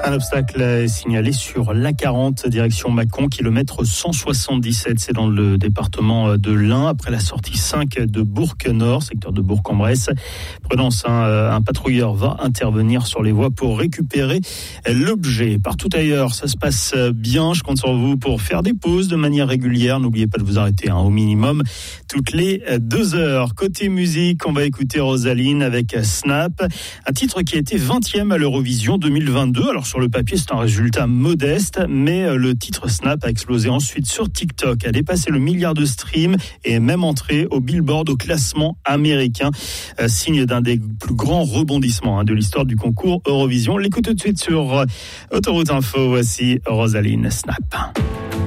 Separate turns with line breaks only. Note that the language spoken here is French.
Un obstacle est signalé sur l'A40 direction Mâcon, kilomètre 177. C'est dans le département de l'Ain, après la sortie 5 de Bourg-Nord, secteur de Bourg-en-Bresse. Prudence, un patrouilleur va intervenir sur les voies pour récupérer l'objet. Partout ailleurs, ça se passe bien. Je compte sur vous pour faire des pauses de manière régulière. N'oubliez pas de vous arrêter au minimum toutes les 2 heures. Côté musique, on va écouter Rosaline avec Snap, un titre qui a été 20e à l'Eurovision 2022. Alors sur le papier, c'est un résultat modeste, mais le titre Snap a explosé ensuite sur TikTok, a dépassé le milliard de streams et est même entré au Billboard, au classement américain. Signe d'un des plus grands rebondissements de l'histoire du concours Eurovision. L'écoute tout de suite sur Autoroute Info. Voici Rosaline, Snap.